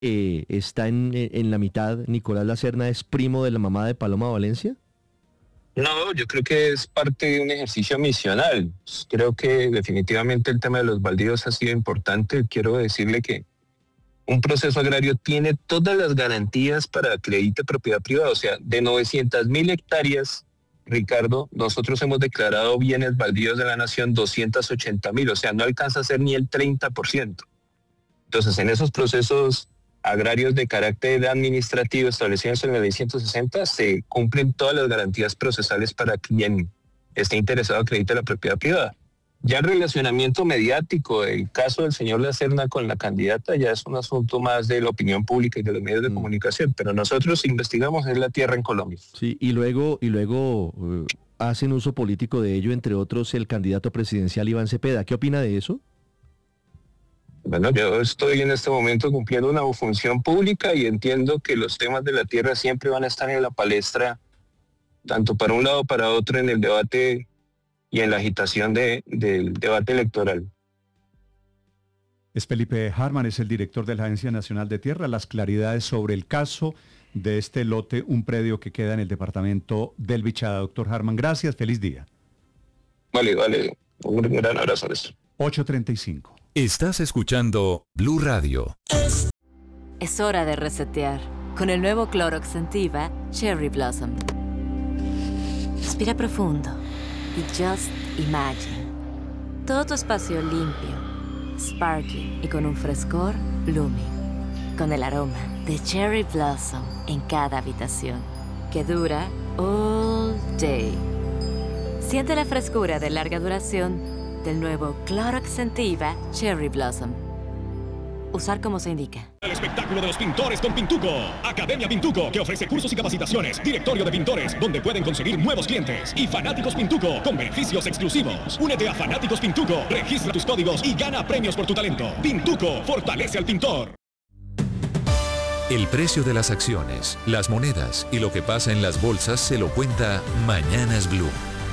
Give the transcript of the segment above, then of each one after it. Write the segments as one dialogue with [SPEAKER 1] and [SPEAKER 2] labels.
[SPEAKER 1] está en la mitad. Nicolás Lacerna es primo de la mamá de Paloma Valencia.
[SPEAKER 2] No, yo creo que es parte de un ejercicio misional. Creo que definitivamente el tema de los baldíos ha sido importante. Quiero decirle que un proceso agrario tiene todas las garantías para acredite propiedad privada. O sea, de 900.000 hectáreas, Ricardo, nosotros hemos declarado bienes baldíos de la nación 280.000. O sea, no alcanza a ser ni el 30%. Entonces, en esos procesos agrarios de carácter administrativo establecidos en la ley 160 se cumplen todas las garantías procesales para quien esté interesado acredite la propiedad privada. Ya el relacionamiento mediático, el caso del señor Lacerna con la candidata ya es un asunto más de la opinión pública y de los medios de comunicación, pero nosotros investigamos en la tierra en Colombia.
[SPEAKER 1] Sí, y luego hacen uso político de ello, entre otros el candidato presidencial Iván Cepeda. ¿Qué opina de eso?
[SPEAKER 2] Bueno, yo estoy en este momento cumpliendo una función pública y entiendo que los temas de la tierra siempre van a estar en la palestra, tanto para un lado o para otro en el debate y en la agitación del debate electoral.
[SPEAKER 3] Es Felipe Harman, es el director de la Agencia Nacional de Tierra. Las claridades sobre el caso de este lote, un predio que queda en el departamento del Bichada. Doctor Harman, gracias, feliz día.
[SPEAKER 2] Vale, un gran abrazo a eso.
[SPEAKER 3] 8:35.
[SPEAKER 4] Estás escuchando Blue Radio.
[SPEAKER 5] Es hora de resetear con el nuevo Clorox Scentiva Cherry Blossom. Respira profundo y just imagine. Todo tu espacio limpio, sparkling y con un frescor blooming. Con el aroma de Cherry Blossom en cada habitación, que dura all day. Siente la frescura de larga duración del nuevo Clorox Scentiva Cherry Blossom. Usar como se indica.
[SPEAKER 6] El espectáculo de los pintores con Pintuco. Academia Pintuco, que ofrece cursos y capacitaciones. Directorio de pintores, donde pueden conseguir nuevos clientes. Y Fanáticos Pintuco, con beneficios exclusivos. Únete a Fanáticos Pintuco, registra tus códigos y gana premios por tu talento. Pintuco, fortalece al pintor.
[SPEAKER 4] El precio de las acciones, las monedas y lo que pasa en las bolsas se lo cuenta Mañanas Blue.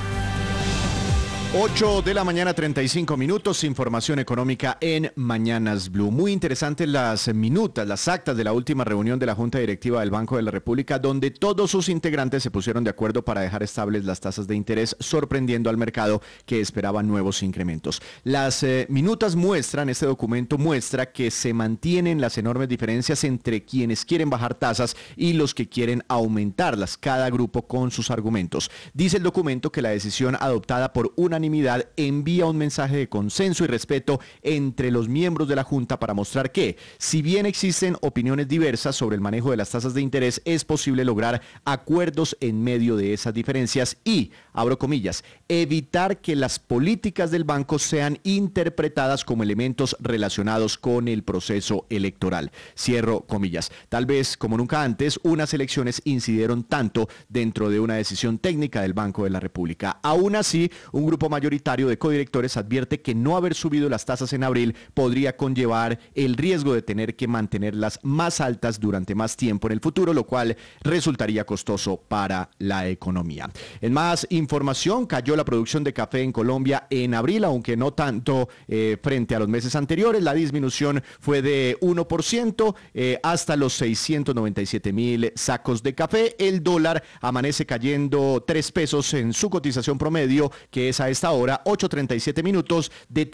[SPEAKER 7] 8 de la mañana, 35 minutos, información económica en Mañanas Blue. Muy interesantes las minutas, las actas de la última reunión de la Junta Directiva del Banco de la República, donde todos sus integrantes se pusieron de acuerdo para dejar estables las tasas de interés, sorprendiendo al mercado que esperaba nuevos incrementos. Las minutas muestran, este documento muestra que se mantienen las enormes diferencias entre quienes quieren bajar tasas y los que quieren aumentarlas, cada grupo con sus argumentos. Dice el documento que la decisión adoptada por unanimidad envía un mensaje de consenso y respeto entre los miembros de la Junta para mostrar que, si bien existen opiniones diversas sobre el manejo de las tasas de interés, es posible lograr acuerdos en medio de esas diferencias y, abro comillas, evitar que las políticas del banco sean interpretadas como elementos relacionados con el proceso electoral. Cierro comillas. Tal vez, como nunca antes, unas elecciones incidieron tanto dentro de una decisión técnica del Banco de la República. Aún así, un grupo mayoritario de codirectores advierte que no haber subido las tasas en abril podría conllevar el riesgo de tener que mantenerlas más altas durante más tiempo en el futuro, lo cual resultaría costoso para la economía. En más información, cayó la producción de café en Colombia en abril, aunque no tanto frente a los meses anteriores. La disminución fue de 1% hasta los 697.000 sacos de café. El dólar amanece cayendo 3 pesos en su cotización promedio, que es a esta hora 8:37 minutos, de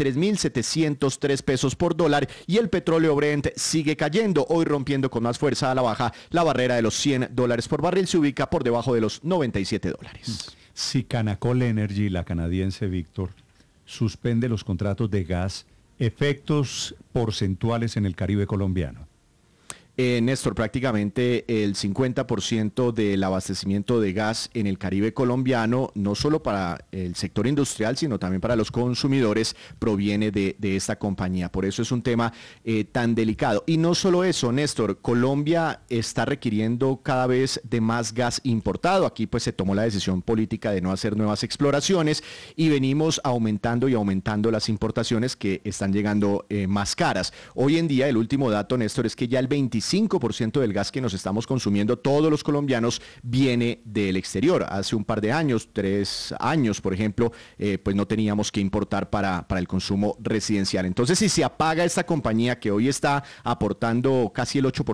[SPEAKER 7] 3.703 pesos por dólar, y el petróleo Brent sigue cayendo, hoy rompiendo con más fuerza a la baja la barrera de los $100 por barril, se ubica por debajo de los $97.
[SPEAKER 3] Si Canacol Energy, la canadiense, Víctor, suspende los contratos de gas, efectos porcentuales en el Caribe colombiano.
[SPEAKER 7] Néstor, prácticamente el 50% del abastecimiento de gas en el Caribe colombiano, no solo para el sector industrial, sino también para los consumidores, proviene de esta compañía. Por eso es un tema tan delicado. Y no solo eso, Néstor, Colombia está requiriendo cada vez de más gas importado. Aquí pues se tomó la decisión política de no hacer nuevas exploraciones y venimos aumentando las importaciones, que están llegando más caras. Hoy en día, el último dato, Néstor, es que ya el 25% 85% del gas que nos estamos consumiendo todos los colombianos viene del exterior. Hace un par de años, 3 años, por ejemplo, pues no teníamos que importar para el consumo residencial. Entonces, si se apaga esta compañía que hoy está aportando casi el 8%